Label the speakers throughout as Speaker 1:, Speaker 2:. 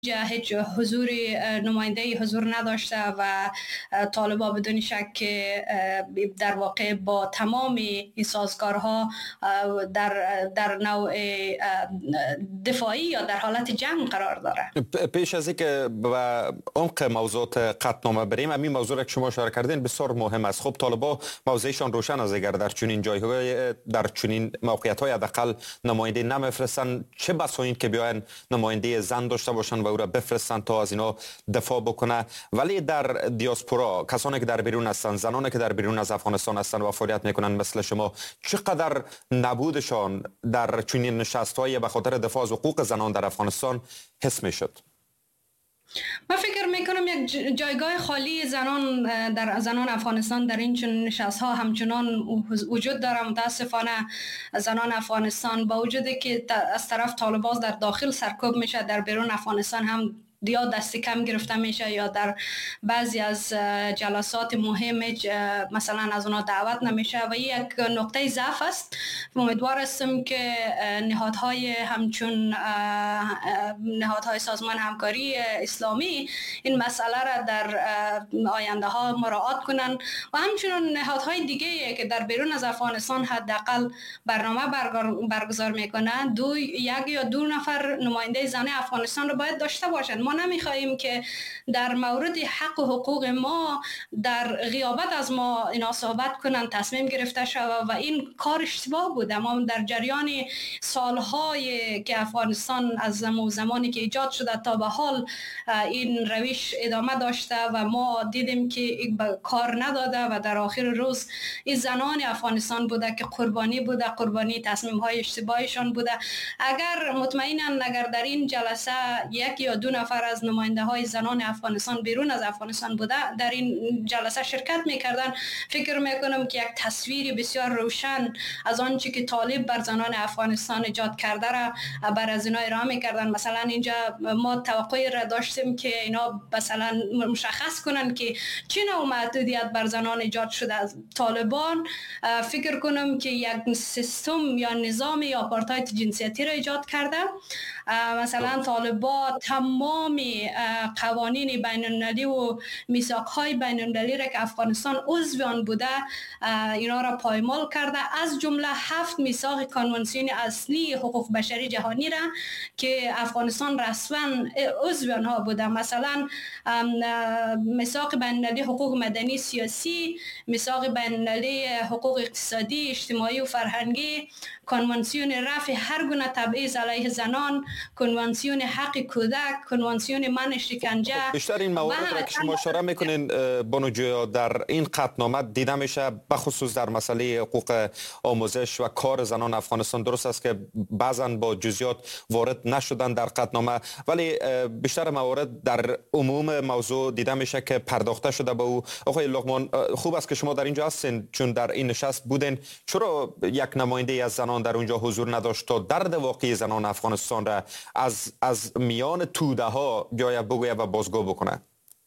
Speaker 1: هیچ نماینده حضور نداشته و طالبان بدون شک در واقع با تمام این سازگارها در نوع دفاعی یا در حالت جنگ قرار داره.
Speaker 2: پیش از اینکه به عمق موضوعات قطعنامه بریم، همین موضوع را که شما اشاره کردین بسیار مهم است. خب طالبان موضعشان روشن است، اگر در چنین جایهای در چنین موقعیت‌های حداقل نماینده نمیفرستن، چه بسا این که بیاین نماینده زن داشته باشن و او را بفرستن تا از اینا دفاع بکنه. ولی در دیاسپورا کسانی که در بیرون هستند، زنانی که در بیرون از افغانستان هستند و فعالیت میکنن مثل شما، چقدر نبودشان در چنین نشست‌های به خاطر دفاع از حقوق زنان در افغانستان حس میشد؟
Speaker 1: من فکر میکنم یک جایگاه خالی زنان افغانستان در این چنین نشست‌ها همچنان وجود داره. متاسفانه زنان افغانستان با وجودی که از طرف طالبان در داخل سرکوب میشه، در بیرون افغانستان هم یا دست کم گرفته میشه یا در بعضی از جلسات مهم مثلا از اونا دعوت نمیشه و یک نقطه ضعف است. امیدوار هستم که نهادهای همچون نهادهای سازمان همکاری اسلامی این مسئله را در آینده ها مراعات کنن و همچنین نهادهای دیگه که در بیرون از افغانستان حداقل برنامه برگزار میکنن یک یا دو نفر نماینده زن افغانستان رو باید داشته باشند. ما نمیخواهیم که در مورد حق و حقوق ما در غیابت از ما اینا صحبت کنن، تصمیم گرفته شود و این کار اشتباه بوده. ما در جریان سالهای که افغانستان از زمانی که ایجاد شده تا به حال این روش ادامه داشته و ما دیدیم که این کار نداده و در آخر روز این زنان افغانستان بوده که قربانی تصمیم های اشتباهشان بوده. اگر مطمئناً اگر در این جلسه یک یا دو نفر از نماینده های زنان افغانستان بیرون از افغانستان بوده در این جلسه شرکت میکردن، فکر میکنم که یک تصویر بسیار روشن از آنچه که طالب بر زنان افغانستان ایجاد کرده را بر از اینا ارائه میکردن. مثلا اینجا ما توقعی را داشتیم که اینا مثلا مشخص کنن که چه نوع محدودیت بر زنان ایجاد شده از طالبان. فکر کنم که یک سیستم یا نظام آپارتاید جنسیتی را ایجاد کرده. مثلا طالبان تمام قوانین بین المللی و میثاق‌های بین المللی را که افغانستان عضو آن بوده اینا را پایمال کرده، از جمله 7 میثاق کنوانسیون اصلی حقوق بشری جهانی را که افغانستان رسما عضو آنها بوده. مثلا میثاق بین المللی حقوق مدنی سیاسی، میثاق بین المللی حقوق اقتصادی، اجتماعی و فرهنگی، کنوانسیون رفع هر گونه تبعیض علیه زنان، کنوانسیون حق کودک، کنوانسیون منع شکنجه.
Speaker 2: بیشتر این موارد را که شما اشاره میکنین بانو جویا در این قطعنامه دیده میشه، بخصوص در مسئله حقوق آموزش و کار زنان افغانستان. درست است که بعضا با جزئیات وارد نشدن در قطعنامه، ولی بیشتر موارد در عموم موضوع دیده میشه که پرداخته شده به او. آقای لقمان، خوب است که شما در اینجا هستین چون در این نشست بودین. چرا یک نماینده از زنان در اونجا حضور نداشت تا درد واقعی زنان افغانستان را از میان توده ها بیاید بگوید و بازگو بکنه؟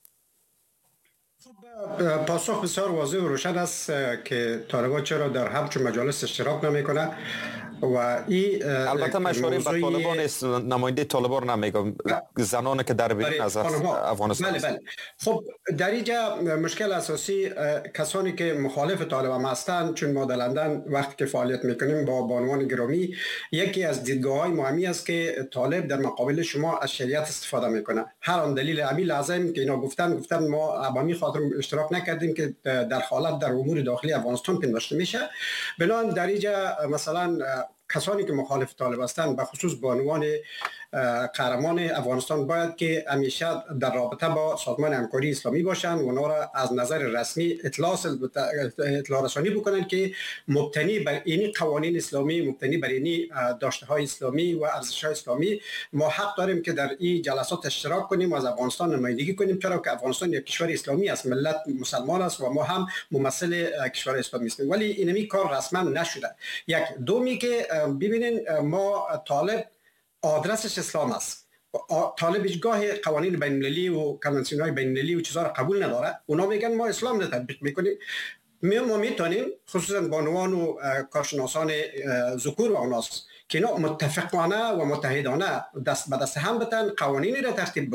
Speaker 3: پاسخ بسیار واضح و روشن است که طالبان چرا در همچون مجالس اشتراک نمیکنه و این
Speaker 2: البته مشوره به طالبان است، نماینده طالبان نمیگم، زنانی که در بیرون از افغانستان.
Speaker 3: بله. خب در اینجا مشکل اساسی کسانی که مخالف طالبان هستند، چون ما در لندن وقتی که فعالیت میکنیم با بانوان گرامی، یکی از دیدگاه‌های مهمی است که طالب در مقابل شما از شریعت استفاده میکنه. هر آن دلیل عمیل لازم که اینا گفتن ما عوامی خاطر اشتراک نکردیم که در حالت در امور داخلی افغانستان پنداشته میشه. بنابراین در اینجا مثلا کسانی که مخالف طالب هستند به خصوص بانوان قهرمان افغانستان باید که همیشه در رابطه با سازمان همکاری اسلامی باشند و اونا را از نظر رسمی اطلاع رسانی بکنند که مبتنی بر این قوانین اسلامی، مبتنی بر این داشته های اسلامی و ارزش های اسلامی، ما حق داریم که در این جلسات اشتراک کنیم و از افغانستان نمایندگی کنیم، چرا که افغانستان یک کشور اسلامی است، ملت مسلمان است و ما هم ممثل کشور اسلامی هستیم. ولی اینمی کار رسما نشده. یک دومی که ببینین، ما طالب آدرسش اسلام است. طالب هیچگاه قوانین بین المللی و کنوانسیون های بین المللی و چیزا را قبول نداره. اونا میگن ما اسلام را تطبیق میکنیم. ما میتونیم خصوصا بانوان و کارشناسان ذکور و اوناس که اینا متفقانه و متحدانه دست به دست هم بتن، قوانینی را ترتیب